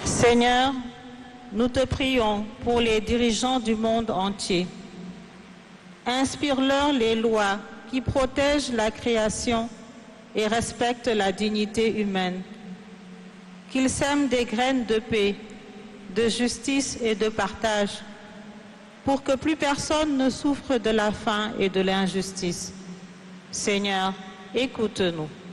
Seigneur, nous te prions pour les dirigeants du monde entier. Inspire-leur les lois qui protègent la création et respectent la dignité humaine. Qu'ils sèment des graines de paix, de justice et de partage, pour que plus personne ne souffre de la faim et de l'injustice. Seigneur, écoute-nous.